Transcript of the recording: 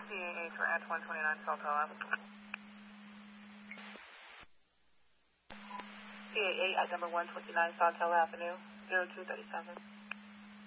CA8 for at 129 Sawtell Ave. CA8 at number 129 Sawtell Avenue, 0237.